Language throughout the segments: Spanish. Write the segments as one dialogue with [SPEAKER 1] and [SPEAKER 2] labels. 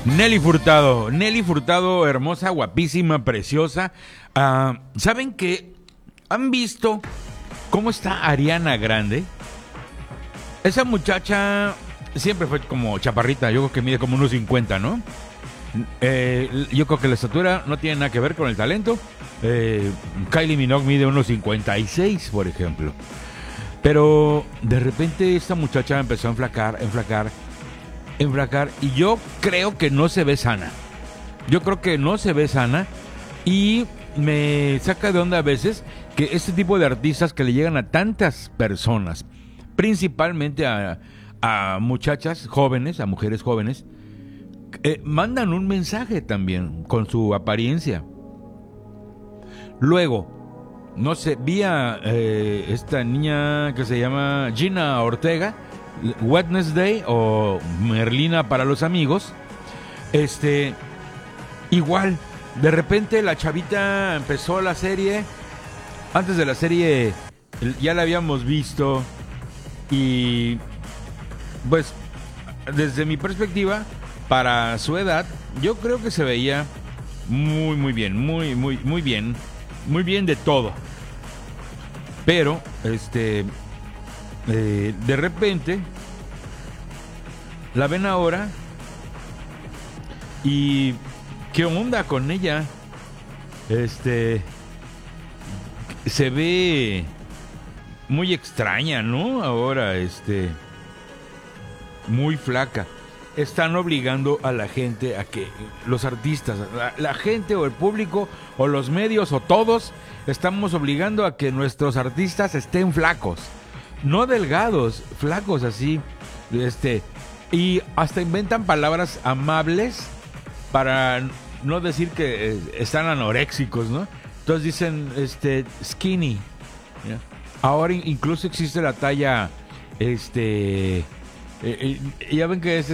[SPEAKER 1] Nelly Furtado, hermosa, guapísima, preciosa. ¿Saben qué? ¿Han visto cómo está Ariana Grande? Esa muchacha siempre fue como chaparrita, yo creo que mide como unos 50, ¿no? Yo creo que la estatura no tiene nada que ver con el talento. Kylie Minogue mide unos 56, por ejemplo. Pero de repente esta muchacha empezó a enflacar, y yo creo que no se ve sana. Y me saca de onda a veces que este tipo de artistas que le llegan a tantas personas, principalmente a muchachas jóvenes, a mujeres jóvenes, mandan un mensaje también con su apariencia. Luego, no sé, vi a esta niña que se llama Gina Ortega, Wednesday o Merlina para los amigos. Igual, de repente la chavita empezó la serie. Antes de la serie ya la habíamos visto. Y pues desde mi perspectiva, para su edad, yo creo que se veía muy bien, muy bien. Muy bien de todo. Pero, de repente, la ven ahora. Y ¿qué onda con ella? Se ve muy extraña, ¿no? Ahora, muy flaca. Están obligando a la gente a que los artistas, la gente o el público o los medios o todos estamos obligando a que nuestros artistas estén flacos, no delgados, flacos así, y hasta inventan palabras amables para no decir que están anoréxicos, ¿no? Entonces dicen skinny, ¿ya? Ahora incluso existe la talla ya ven que es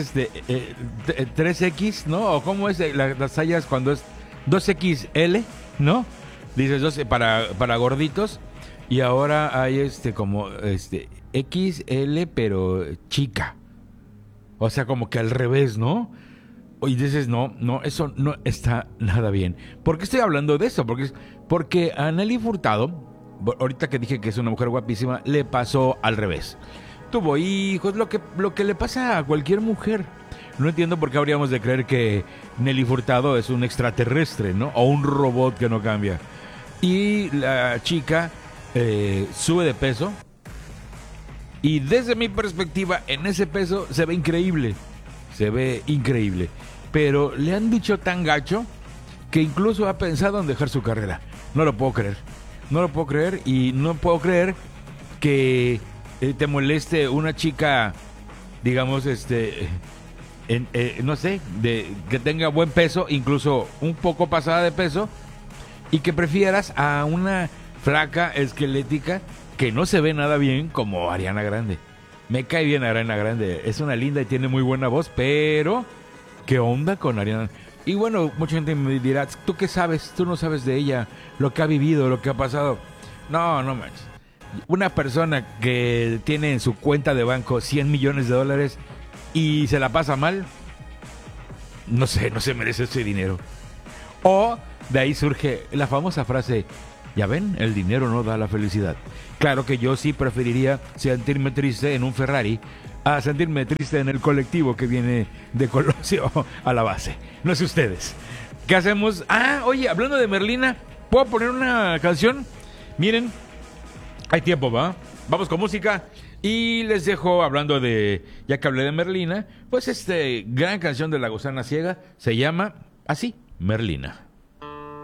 [SPEAKER 1] 3X, ¿no? O cómo es las tallas cuando es 2XL, ¿no? Dices 12 para gorditos. Y ahora hay como XL porque chica. O sea, como que al revés, ¿no? Y dices, no, eso no está nada bien. ¿Por qué estoy hablando de eso? Porque a Nelly Furtado, ahorita que dije que es una mujer guapísima, le pasó al revés. Tuvo hijos, lo que le pasa a cualquier mujer. No entiendo por qué habríamos de creer que Nelly Furtado es un extraterrestre, ¿no? O un robot que no cambia. Y la chica sube de peso. Y desde mi perspectiva, en ese peso se ve increíble. Pero le han dicho tan gacho que incluso ha pensado en dejar su carrera. No lo puedo creer. Y no puedo creer que te moleste una chica, digamos, no sé, que tenga buen peso, incluso un poco pasada de peso, y que prefieras a una flaca esquelética que no se ve nada bien como Ariana Grande. Me cae bien Ariana Grande, es una linda y tiene muy buena voz, pero ¿qué onda con Ariana? Y bueno, mucha gente me dirá, ¿tú qué sabes? Tú no sabes de ella, lo que ha vivido, lo que ha pasado. No manches. Una persona que tiene en su cuenta de banco 100 millones de dólares y se la pasa mal, no se merece ese dinero. O de ahí surge la famosa frase, ya ven, el dinero no da la felicidad. Claro que yo sí preferiría sentirme triste en un Ferrari a sentirme triste en el colectivo que viene de Colosio a la base. No sé ustedes. ¿Qué hacemos? Oye, hablando de Merlina, ¿puedo poner una canción? Miren, hay tiempo, ¿va? Vamos con música. Y les dejo hablando de, ya que hablé de Merlina, pues gran canción de La Gusana Ciega se llama así, Merlina.